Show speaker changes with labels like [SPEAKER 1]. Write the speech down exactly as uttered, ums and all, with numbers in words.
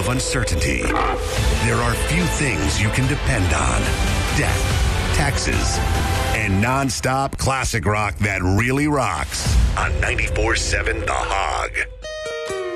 [SPEAKER 1] of uncertainty, there are few things you can depend on. Death, taxes, and non-stop classic rock that really rocks on ninety-four seven The Hog.